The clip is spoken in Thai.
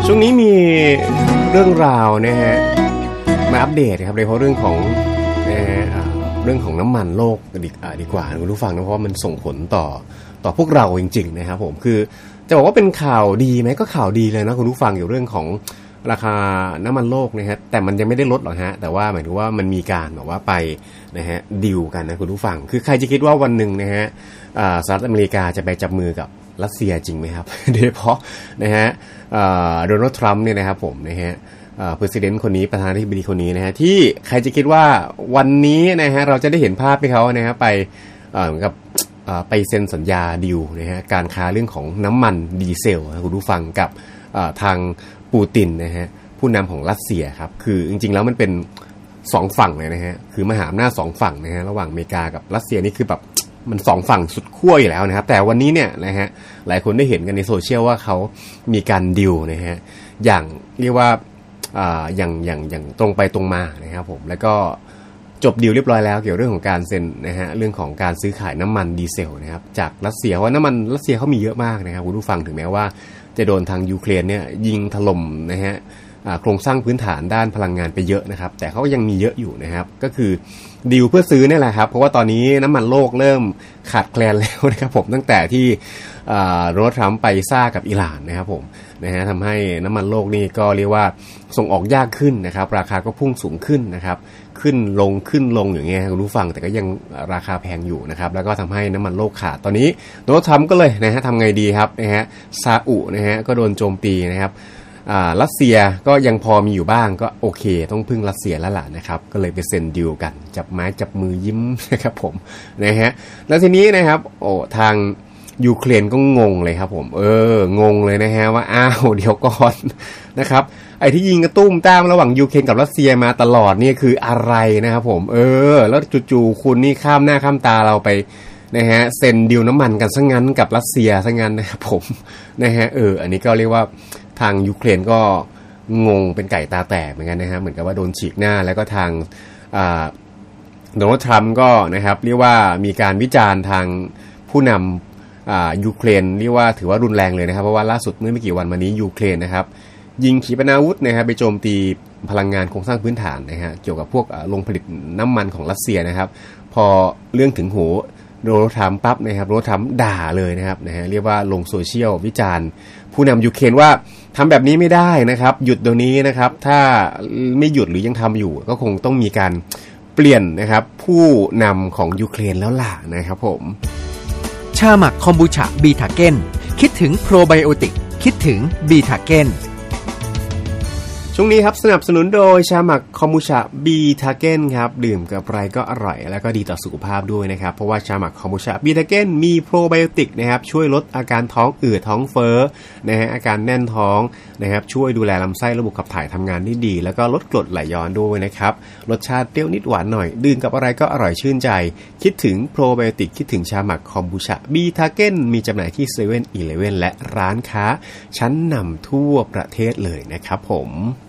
ช่วงนี้มีเรื่องราวนะฮะมาอัปเดตครับโดยเฉพาะเรื่องของเรื่องของน้ำมันโลกดีกว่าคุณผู้ฟังนะเพราะว่ามันส่งผลต่อพวกเราจริงๆนะครับผมคือจะบอกว่าเป็นข่าวดีไหมก็ข่าวดีเลยนะคุณผู้ฟังอยู่เรื่องของราคาน้ำมันโลกนะฮะแต่มันยังไม่ได้ลดหรอกฮะแต่ว่าหมายถึงว่ามันมีการแบบว่าไปนะฮะดีลกันนะคุณผู้ฟังคือใครจะคิดว่าวันหนึ่งนะฮะสหรัฐอเมริกาจะไปจับมือกับรัสเซียจริงไหมครับโดยเฉพาะนะฮะโดนัลด์ทรัมป์เนี่ยนะครับผมนะฮะpresident คนนี้ประธานาธิบดีคนนี้นะฮะที่ใครจะคิดว่าวันนี้นะฮะเราจะได้เห็นภาพที่เขานะฮะไปเหมือนกับไปเซ็นสัญญาดีลนะฮะการค้าเรื่องของน้ำมันดีเซลนะคุณผู้ฟังกับทางปูตินนะฮะผู้นำของรัสเซียครับคือจริงๆแล้วมันเป็น2ฝั่งเลยนะฮะคือมหาอำนาจ2ฝั่งนะฮะระหว่างอเมริกากับรัสเซียนี่คือแบบมัน2ฝั่งสุดขั้วอยู่แล้วนะครับแต่วันนี้เนี่ยนะฮะหลายคนได้เห็นกันในโซเชียลว่าเขามีการดีลนะฮะอย่างเรียกว่าอย่างตรงไปตรงมานะครับผมแล้วก็จบดีลเรียบร้อยแล้วเกี่ยวเรื่องของการเซ็นนะฮะเรื่องของการซื้อขายน้ำมันดีเซลนะครับจากรัสเซียเพราะน้ำมันรัสเซียเขามีเยอะมากนะครับคุณผู้ฟังถึงแม้ว่าจะโดนทางยูเครนเนี่ยยิงถล่มนะฮะโครงสร้างพื้นฐานด้านพลังงานไปเยอะนะครับแต่เขาก็ยังมีเยอะอยู่นะครับก็คือดีลเพื่อซื้อนี่แหละครับเพราะว่าตอนนี้น้ำมันโลกเริ่มขาดแคลนแล้วนะครับผมตั้งแต่ที่โดนัลด์ทรัมป์ไปซ่ากับอิหร่านนะครับผมนะฮะทำให้น้ำมันโลกนี่ก็เรียกว่าส่งออกยากขึ้นนะครับราคาก็พุ่งสูงขึ้นนะครับขึ้นลงอย่างเงี้ยคุณผู้ฟังแต่ก็ยังราคาแพงอยู่นะครับแล้วก็ทำให้น้ำมันโลกขาดตอนนี้โดนัลด์ทรัมป์ก็เลยนะฮะทำไงดีครับนะฮะซาอุนะฮะก็โดนโจมตีนะครับรัสเซียก็ยังพอมีอยู่บ้างก็โอเคต้องพึ่งรัสเซียแล้วล่ะนะครับก็เลยไปเซ็นดีลกันจับไม้จับมือยิ้มนะครับผมนะฮะแล้วทีนี้นะครับทางยูเครนก็งงเลยครับผมงงเลยนะฮะว่าอ้าวเดี๋ยวก่อนนะครับไอ้ที่ยิงกระตุ้มตามระหว่างยูเครนกับรัสเซียมาตลอดนี่คืออะไรนะครับผมแล้วจู่ๆคุณนี่ข้ามหน้าข้ามตาเราไปนะฮะเซ็นดีลน้ำมันกันซะงั้นกับรัสเซียซะงั้นนะครับผมนะฮะอันนี้ก็เรียกว่าทางยูเครนก็งงเป็นไก่ตาแตกเหมือนกันนะฮะเหมือนกับว่าโดนฉีกหน้าแล้วก็ทางโดนัลด์ทรัมป์ก็นะครับเรียกว่ามีการวิจารณ์ทางผู้นำยูเครนเรียกว่าถือว่ารุนแรงเลยนะครับเพราะว่าล่าสุดเมื่อไม่กี่วันมานี้ยูเครนนะครับยิงขีปนาวุธนะครับไปโจมตีพลังงานโครงสร้างพื้นฐานนะฮะเกี่ยวกับพวกโรงผลิตน้ำมันของรัสเซียนะครับพอเรื่องถึงหูโดนัลด์ทรัมป์ปั๊บนะครับโดนัลด์ทรัมป์ด่าเลยนะครับนะฮะเรียกว่าลงโซเชียลวิจารณ์ผู้นำยูเครนว่าทำแบบนี้ไม่ได้นะครับหยุดเดี๋ยวนี้นะครับถ้าไม่หยุดหรือยังทำอยู่ก็คงต้องมีการเปลี่ยนนะครับผู้นำของยูเครนแล้วล่ะนะครับผมชาหมักคอมบูชาบีทาเก้นคิดถึงโปรไบโอติกคิดถึงบีทาเก้นช่วงนี้ครับสนับสนุนโดยชาหมักคอมบูชาบีทาเก้นครับดื่มกับอะไรก็อร่อยแล้วก็ดีต่อสุขภาพด้วยนะครับเพราะว่าชาหมักคอมบูชาบีทาเก้นมีโปรไบโอติกนะครับช่วยลดอาการท้องอืดท้องเฟ้อนะฮะอาการแน่นท้องนะครับช่วยดูแลลำไส้ระบบขับถ่ายทำงานได้ดีแล้วก็ลดกรดไหลย้อนด้วยนะครับรสชาติเปรี้ยวนิดหวานหน่อยดื่มกับอะไรก็อร่อยชื่นใจคิดถึงโปรไบโอติกคิดถึงชาหมักคอมบูชาบีทาเก้นมีจำหน่ายที่ 7-Eleven และร้านค้าชั้นนำทั่วประเทศเลยนะครับผม